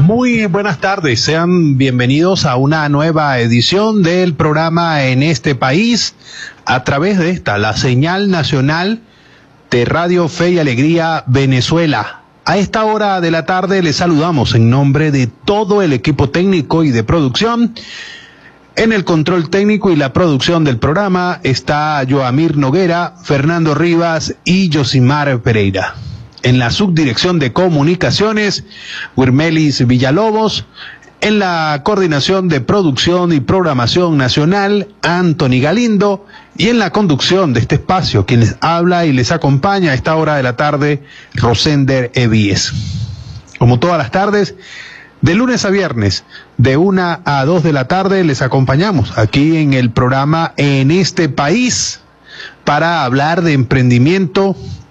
Muy buenas tardes, sean bienvenidos a una nueva edición del programa En este País, a través de la señal nacional de Radio Fe y Alegría Venezuela. A esta hora de la tarde les saludamos en nombre de todo el equipo técnico y de producción. En el control técnico y la producción del programa está Joamir Noguera, Fernando Rivas y Yosimar Pereira. En la subdirección de comunicaciones, Wirmelis Villalobos. En la coordinación de producción y programación nacional, Anthony Galindo. Y en la conducción de este espacio, quien les habla y les acompaña a esta hora de la tarde, Rosender Evíes. Como todas las tardes, de lunes a viernes, de 1 a 2 de la tarde, les acompañamos aquí en el programa En este País para hablar de emprendimiento,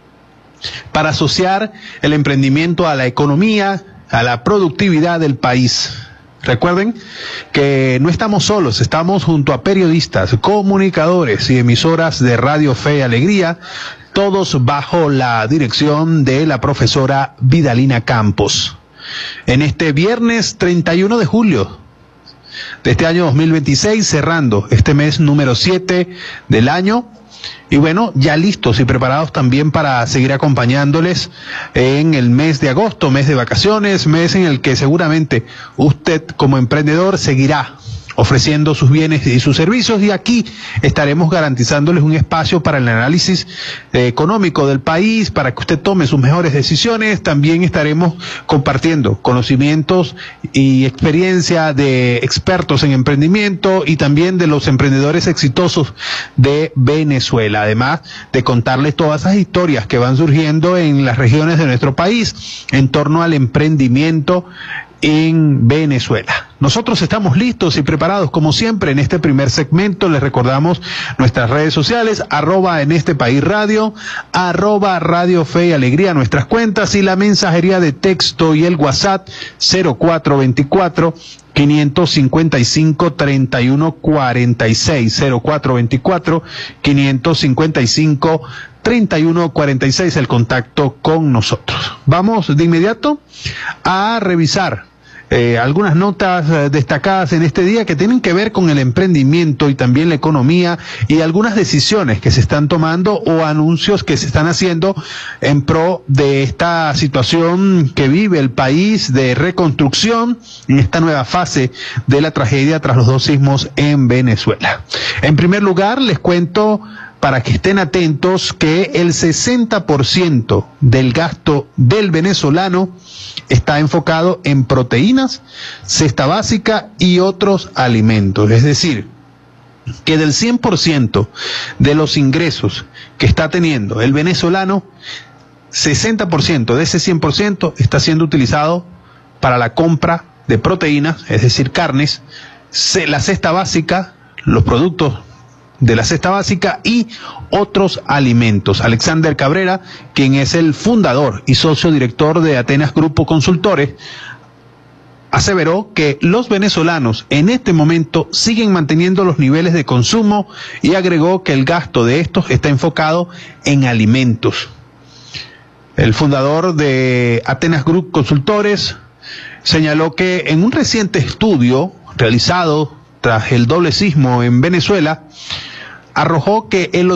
para asociar el emprendimiento a la economía, a la productividad del país. Recuerden que no estamos solos, estamos junto a periodistas, comunicadores y emisoras de Radio Fe y Alegría, todos bajo la dirección de la profesora Vidalina Campos. En este viernes 31 de julio de este año 2026, cerrando este mes número 7 del año. Y bueno, ya listos y preparados también para seguir acompañándoles en el mes de agosto, mes de vacaciones, mes en el que seguramente usted como emprendedor seguirá ofreciendo sus bienes y sus servicios, y aquí estaremos garantizándoles un espacio para el análisis económico del país, para que usted tome sus mejores decisiones. También estaremos compartiendo conocimientos y experiencia de expertos en emprendimiento y también de los emprendedores exitosos de Venezuela, además de contarles todas esas historias que van surgiendo en las regiones de nuestro país en torno al emprendimiento en Venezuela. Nosotros estamos listos y preparados como siempre en este primer segmento. Les recordamos nuestras redes sociales, @en este país radio, @Radio Fe y Alegría, nuestras cuentas, y la mensajería de texto y el WhatsApp 0424-555-3146, 0424-555-3146, el contacto con nosotros. Vamos de inmediato a revisar algunas notas destacadas en este día que tienen que ver con el emprendimiento y también la economía, y algunas decisiones que se están tomando o anuncios que se están haciendo en pro de esta situación que vive el país de reconstrucción en esta nueva fase de la tragedia tras los 2 sismos en Venezuela. En primer lugar, les cuento, para que estén atentos, que el 60% del gasto del venezolano está enfocado en proteínas, cesta básica y otros alimentos. Es decir, que del 100% de los ingresos que está teniendo el venezolano, 60% de ese 100% está siendo utilizado para la compra de proteínas, es decir, carnes, la cesta básica, los productos de la cesta básica y otros alimentos. Alexander Cabrera, quien es el fundador y socio director de Atenas Grupo Consultores, aseveró que los venezolanos en este momento siguen manteniendo los niveles de consumo, y agregó que el gasto de estos está enfocado en alimentos. El fundador de Atenas Group Consultores señaló que en un reciente estudio realizado tras el doble sismo en Venezuela, arrojó que el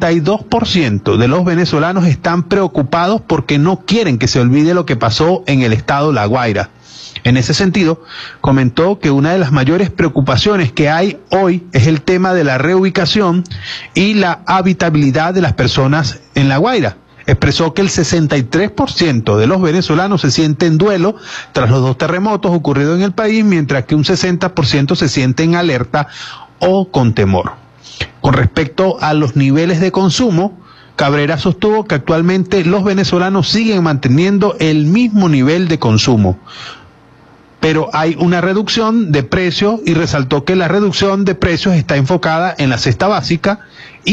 82% de los venezolanos están preocupados porque no quieren que se olvide lo que pasó en el estado La Guaira. En ese sentido, comentó que una de las mayores preocupaciones que hay hoy es el tema de la reubicación y la habitabilidad de las personas en La Guaira. Expresó que el 63% de los venezolanos se siente en duelo tras los 2 terremotos ocurridos en el país, mientras que un 60% se siente en alerta o con temor. Con respecto a los niveles de consumo, Cabrera sostuvo que actualmente los venezolanos siguen manteniendo el mismo nivel de consumo, pero hay una reducción de precios, y resaltó que la reducción de precios está enfocada en la cesta básica